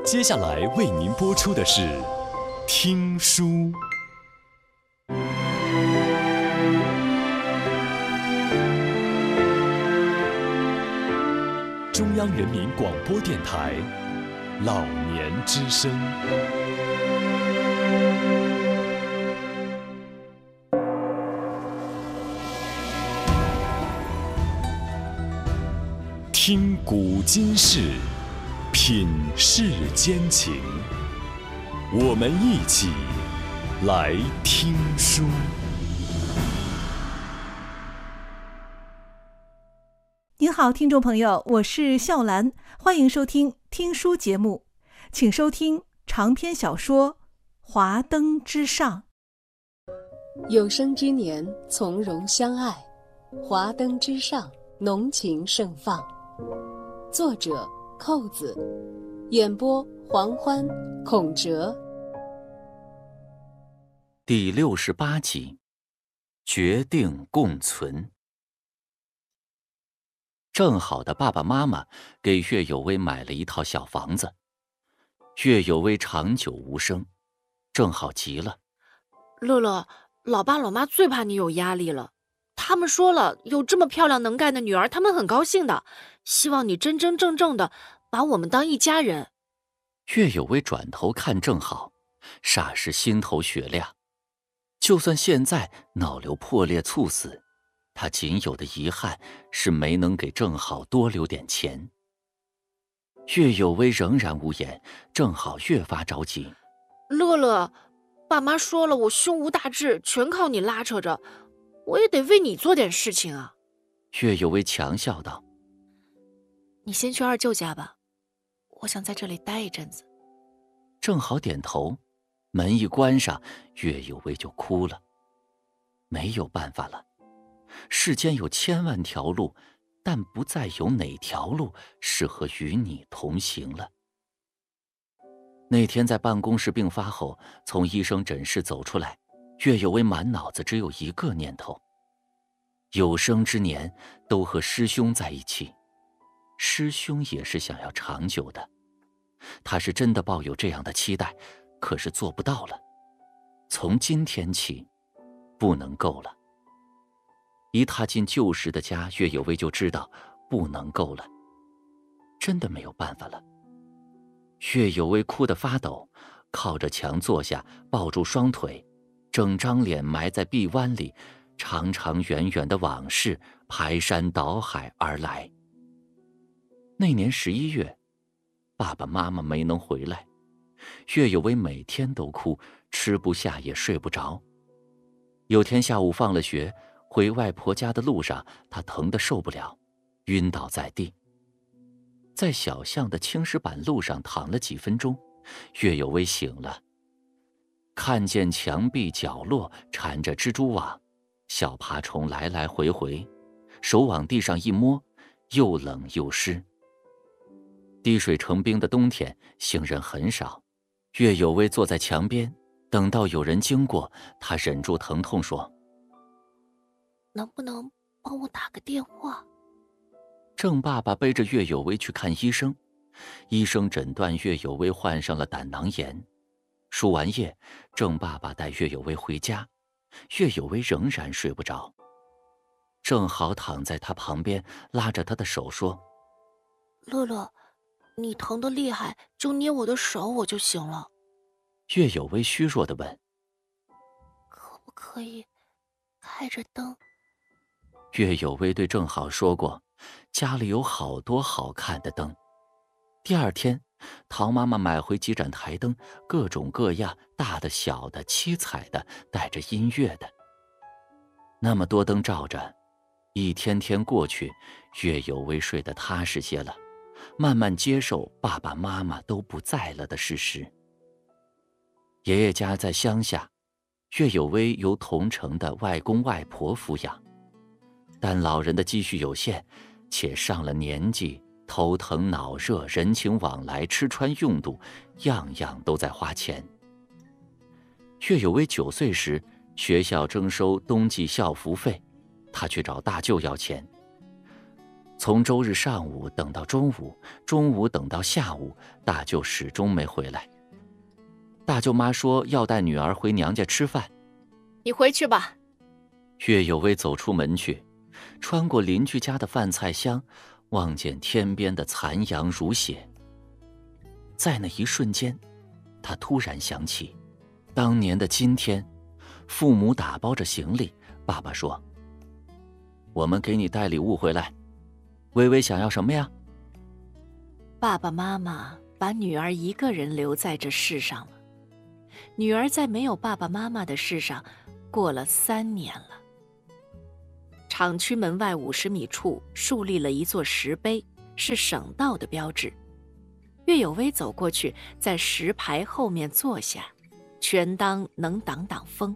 接下来为您播出的是听书。中央人民广播电台老年之声。听古今事，品世间情，我们一起来听书。 您好，听众朋友，我是笑兰，欢迎收听听书节目，请收听长篇小说《华灯之上》。 有生之年，从容相爱，华灯之上，浓情盛放。作者扣子，演播黄欢、孔哲。 第68集，决定共存。正好的爸爸妈妈给岳有为买了一套小房子，岳有为长久无声，正好急了。 乐乐，老爸老妈最怕你有压力了，他们说了，有这么漂亮能干的女儿，他们很高兴的，希望你真真正正的把我们当一家人。 岳有为转头看正好，霎时心头雪亮。就算现在脑瘤破裂猝死，他仅有的遗憾是没能给正好多留点钱。岳有为仍然无言，正好越发着急。 乐乐，爸妈说了，我胸无大志，全靠你拉扯着，我也得为你做点事情啊。 岳有为强笑道： 你先去二舅家吧，我想在这里待一阵子。 正好点头，门一关上，岳有为就哭了。没有办法了，世间有千万条路，但不再有哪条路适合与你同行了。那天在办公室病发后，从医生诊室走出来，岳有为满脑子只有一个念头：有生之年都和师兄在一起，师兄也是想要长久的。他是真的抱有这样的期待，可是做不到了。从今天起，不能够了。一踏进旧时的家，岳有为就知道不能够了，真的没有办法了。岳有为哭得发抖，靠着墙坐下，抱住双腿，整张脸埋在臂弯里，长长远远的往事排山倒海而来。那年11月，爸爸妈妈没能回来，岳有为每天都哭，吃不下也睡不着。有天下午放了学，回外婆家的路上，他疼得受不了，晕倒在地。在小巷的青石板路上躺了几分钟，岳有为醒了，看见墙壁角落缠着蜘蛛网，小爬虫来来回回，手往地上一摸，又冷又湿。滴水成冰的冬天，行人很少。岳有为坐在墙边，等到有人经过，他忍住疼痛说： 能不能帮我打个电话？ 郑爸爸背着岳有为去看医生，医生诊断岳有为患上了胆囊炎。输完液，郑爸爸带岳有为回家，岳有为仍然睡不着。正好躺在他旁边，拉着他的手说： 乐乐，你疼得厉害，就捏我的手，我就行了。 岳有为虚弱地问： 可不可以开着灯？ 岳有为对正好说过，家里有好多好看的灯。第二天，陶妈妈买回几盏台灯，各种各样，大的小的，七彩的，带着音乐的。那么多灯照着，一天天过去，岳有为睡得踏实些了，慢慢接受爸爸妈妈都不在了的事实。爷爷家在乡下，岳有为由同城的外公外婆抚养，但老人的积蓄有限，且上了年纪，头疼脑热，人情往来，吃穿用度，样样都在花钱。岳有为9岁时，学校征收冬季校服费，他去找大舅要钱。 从周日上午等到中午，中午等到下午，大舅始终没回来。大舅妈说要带女儿回娘家吃饭。 你回去吧。 岳有为走出门去，穿过邻居家的饭菜香，望见天边的残阳如血。在那一瞬间，他突然想起当年的今天，父母打包着行李，爸爸说：“我们给你带礼物回来。”微微想要什么呀？ 爸爸妈妈把女儿一个人留在这世上了。女儿在没有爸爸妈妈的世上过了3年了。厂区门外50米处树立了一座石碑，是省道的标志。岳有为走过去，在石牌后面坐下，权当能挡挡风。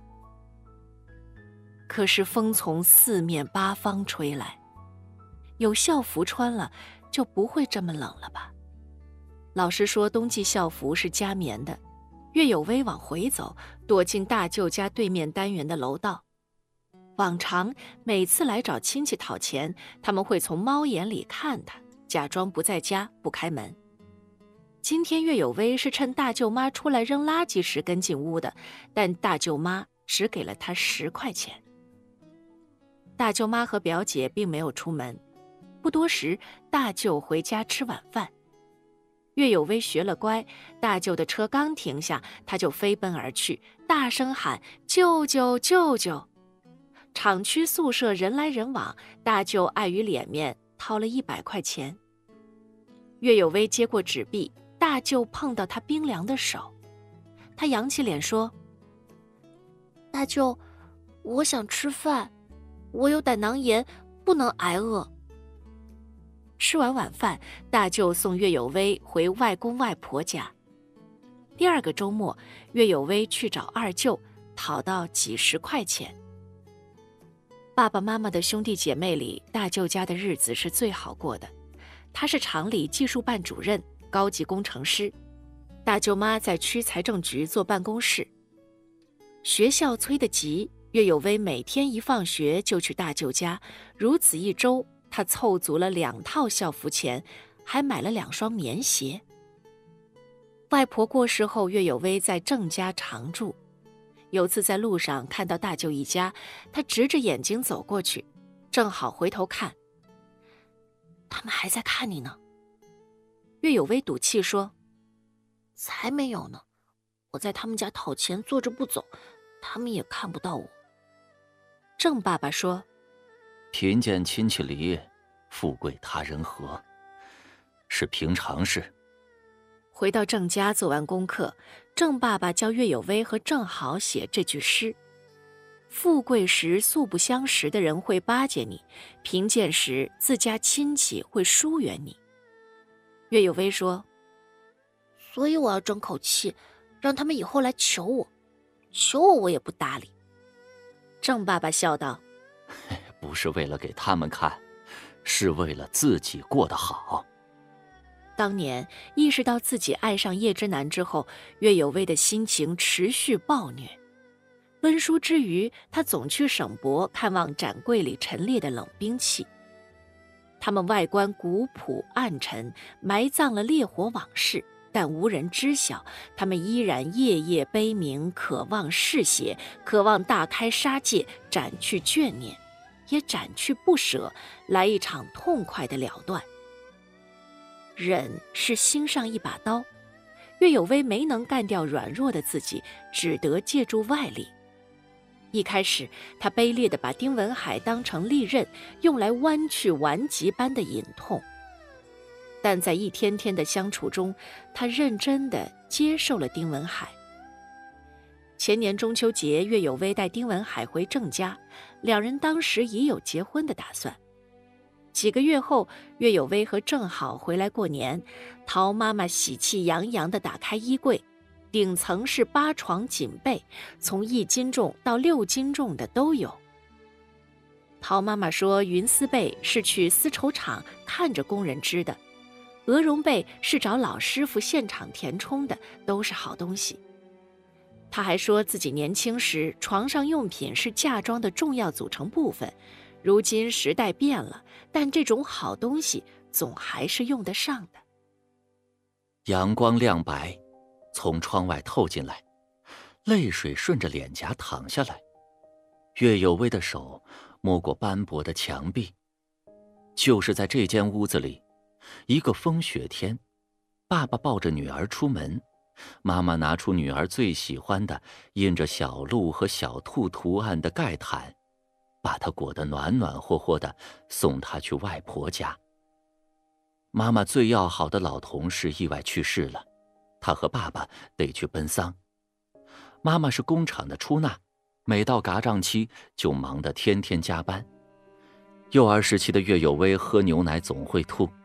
可是风从4面8方吹来，有校服穿了，就不会这么冷了吧？老师说冬季校服是加棉的。岳有为往回走，躲进大舅家对面单元的楼道。往常每次来找亲戚讨钱，他们会从猫眼里看他，假装不在家，不开门。今天岳有为是趁大舅妈出来扔垃圾时跟进屋的，但大舅妈只给了他10块钱。大舅妈和表姐并没有出门，不多时，大舅回家吃晚饭。岳有为学了乖，大舅的车刚停下，他就飞奔而去，大声喊：“舅舅，舅舅！”厂区宿舍人来人往，大舅碍于脸面，掏了100块钱。岳有为接过纸币，大舅碰到他冰凉的手，他扬起脸说：“大舅，我想吃饭，我有胆囊炎，不能挨饿。”吃完晚饭，大舅送岳有为回外公外婆家。第2个周末，岳有为去找二舅，讨到几10块钱。爸爸妈妈的兄弟姐妹里，大舅家的日子是最好过的。他是厂里技术办主任，高级工程师。大舅妈在区财政局做办公室。学校催得急，岳有为每天一放学就去大舅家，如此1周。他凑足了2套校服钱，还买了2双棉鞋。外婆过世后，岳有为在郑家常住。有次在路上看到大舅一家，他直着眼睛走过去，正好回头看，他们还在看你呢。岳有为赌气说：“才没有呢，我在他们家讨钱坐着不走，他们也看不到我。”郑爸爸说：“ 贫贱亲戚离，富贵他人和，是平常事。” 回到郑家做完功课，郑爸爸教岳有为和郑好写这句诗：“富贵时素不相识的人会巴结你，贫贱时自家亲戚会疏远你。”岳有为说：“所以我要争口气，让他们以后来求我，求我我也不搭理。”郑爸爸笑道：“ 不是为了给他们看，是为了自己过得好。” 当年意识到自己爱上叶之南之后，岳有为的心情持续暴虐。温书之余，他总去省博看望展柜里陈列的冷兵器。它们外观古朴暗沉，埋葬了烈火往事，但无人知晓，他们依然夜夜悲鸣，渴望嗜血，渴望大开杀戒，斩去眷念，也斩去不舍，来一场痛快的了断。忍是心上一把刀，岳有为没能干掉软弱的自己，只得借助外力。一开始，他卑劣地把丁文海当成利刃，用来剜去顽疾般的隐痛。但在一天天的相处中，他认真地接受了丁文海。前年中秋节，岳有为带丁文海回郑家，两人当时已有结婚的打算。几个月后，岳有为和郑好回来过年，陶妈妈喜气洋洋地打开衣柜，顶层是8床锦被，从1斤重到6斤重的都有。陶妈妈说，云丝被是去丝绸厂看着工人织的，鹅绒被是找老师傅现场填充的，都是好东西。她还说自己年轻时，床上用品是嫁妆的重要组成部分， 如今时代变了，但这种好东西总还是用得上的。 阳光亮白，从窗外透进来，泪水顺着脸颊淌下来。岳有为的手摸过斑驳的墙壁。就是在这间屋子里，一个风雪天，爸爸抱着女儿出门，妈妈拿出女儿最喜欢的印着小鹿和小兔图案的盖毯，把她裹得暖暖和和的，送她去外婆家。妈妈最要好的老同事意外去世了，她和爸爸得去奔丧。妈妈是工厂的出纳，每到嘎账期就忙得天天加班。幼儿时期的岳有为喝牛奶总会吐，